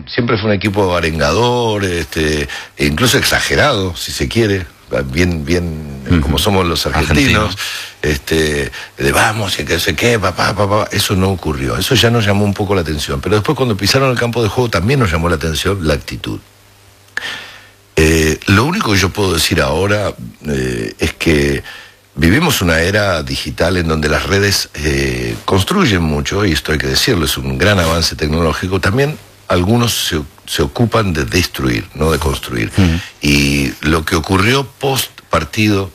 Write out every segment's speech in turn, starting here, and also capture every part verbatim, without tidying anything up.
siempre fue un equipo arengador, este, e incluso exagerado, si se quiere, bien, bien, uh-huh. como somos los argentinos, Argentino. este, de vamos, y que sé qué, papá, papá, eso no ocurrió, eso ya nos llamó un poco la atención, pero después cuando pisaron el campo de juego también nos llamó la atención la actitud. Eh, lo único que yo puedo decir ahora eh, es que vivimos una era digital en donde las redes eh, construyen mucho, y esto hay que decirlo, es un gran avance tecnológico. También algunos se, se ocupan de destruir, no de construir. Uh-huh. Y lo que ocurrió post partido,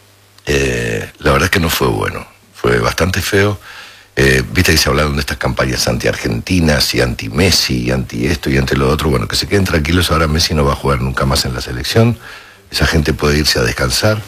eh, la verdad es que no fue bueno, fue bastante feo. Eh, Viste que se hablaron de estas campañas anti-argentinas y anti-Messi y anti esto y anti lo otro. Bueno, que se queden tranquilos, ahora Messi no va a jugar nunca más en la selección. Esa gente puede irse a descansar.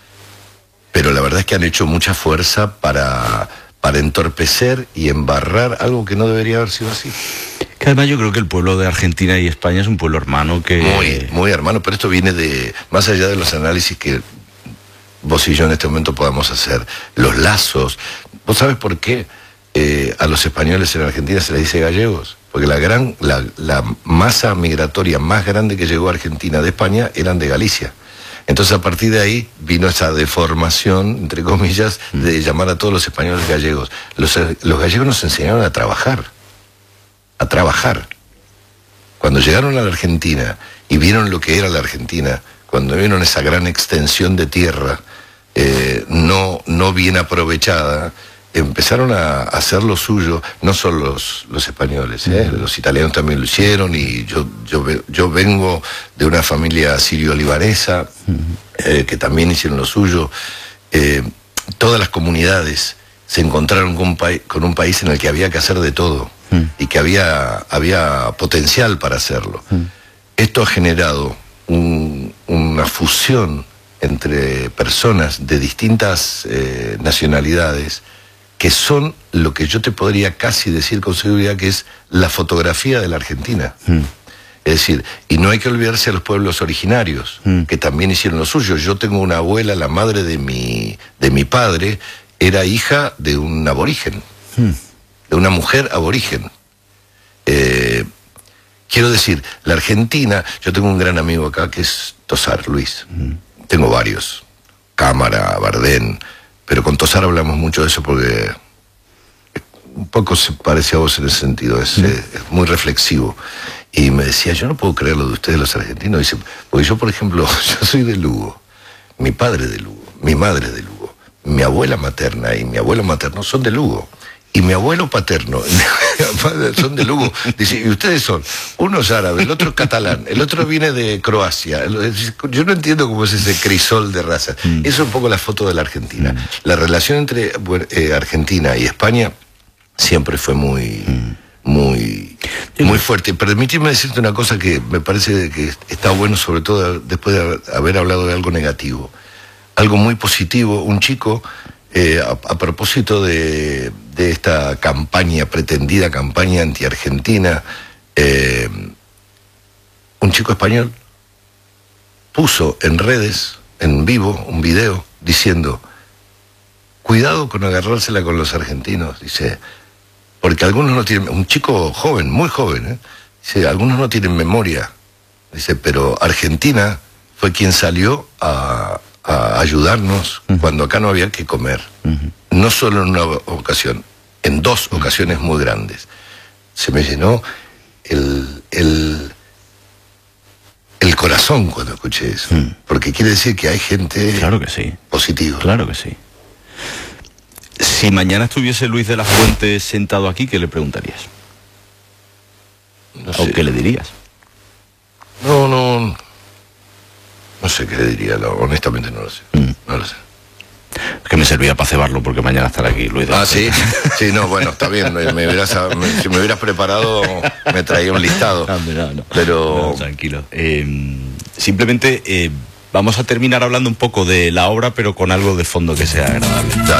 Pero la verdad es que han hecho mucha fuerza para, para entorpecer y embarrar algo que no debería haber sido así. Que además yo creo que el pueblo de Argentina y España es un pueblo hermano que... Muy, muy hermano, pero esto viene de, más allá de los análisis que vos y yo en este momento podamos hacer, los lazos. ¿Vos sabés por qué eh, a los españoles en Argentina se les dice gallegos? Porque la, gran, la, la masa migratoria más grande que llegó a Argentina de España eran de Galicia. Entonces a partir de ahí vino esa deformación, entre comillas, de llamar a todos los españoles gallegos. Los, los gallegos nos enseñaron a trabajar, a trabajar. Cuando llegaron a la Argentina y vieron lo que era la Argentina, cuando vieron esa gran extensión de tierra eh, no, no bien aprovechada, empezaron a hacer lo suyo, no solo los, los españoles, ¿eh? Uh-huh. Los italianos también lo hicieron, y yo, yo, yo vengo de una familia sirio-libanesa, uh-huh. eh, que también hicieron lo suyo. Eh, todas las comunidades se encontraron con un, pa- con un país en el que había que hacer de todo, uh-huh. y que había, había potencial para hacerlo. Uh-huh. Esto ha generado un, una fusión entre personas de distintas eh, nacionalidades, que son lo que yo te podría casi decir con seguridad que es la fotografía de la Argentina. Mm. Es decir, y no hay que olvidarse a los pueblos originarios, mm. que también hicieron lo suyo. Yo tengo una abuela, la madre de mi, de mi padre, era hija de un aborigen, mm. de una mujer aborigen. Eh, quiero decir, la Argentina, yo tengo un gran amigo acá que es Tosar, Luis. Mm. Tengo varios, Cámara, Bardén, pero con Tosar hablamos mucho de eso porque un poco se parece a vos en ese sentido, es, mm. es muy reflexivo. Y me decía, yo no puedo creer lo de ustedes los argentinos. Dice, porque yo, por ejemplo, yo soy de Lugo, mi padre de Lugo, mi madre de Lugo, mi abuela materna y mi abuelo materno son de Lugo. Y mi abuelo paterno son de Lugo. Dice, y ustedes son, uno es árabe, el otro es catalán, el otro viene de Croacia. Yo no entiendo cómo es ese crisol de razas. Mm. Eso es un poco la foto de la Argentina. Mm. La relación entre eh, Argentina y España siempre fue muy, mm. muy, muy fuerte. Permíteme decirte una cosa que me parece que está bueno, sobre todo después de haber hablado de algo negativo. Algo muy positivo, un chico... Eh, a, a propósito de, de esta campaña, pretendida campaña anti-argentina, eh, un chico español puso en redes, en vivo, un video diciendo, cuidado con agarrársela con los argentinos, dice, porque algunos no tienen, un chico joven, muy joven, ¿eh? Dice, algunos no tienen memoria, dice, pero Argentina fue quien salió a... a ayudarnos uh-huh. cuando acá no había que comer. Uh-huh. No solo en una ocasión, en dos uh-huh. ocasiones muy grandes. Se me llenó el, el, el corazón cuando escuché eso. Uh-huh. Porque quiere decir que hay gente claro que sí. positiva. Claro que sí. Si mañana estuviese Luis de la Fuente sentado aquí, ¿qué le preguntarías? No sé. ¿O qué le dirías? No, no... No sé qué le diría, no, honestamente no lo sé. Mm. No lo sé. Es que me servía para cebarlo porque mañana estará aquí Luis de la Ah, sí, sí, no, bueno, está bien. Me, me hubieras, me, si me hubieras preparado, me traía un listado. No, no, no. Pero. No, tranquilo. Eh, simplemente eh, vamos a terminar hablando un poco de la obra, pero con algo de fondo que sea agradable.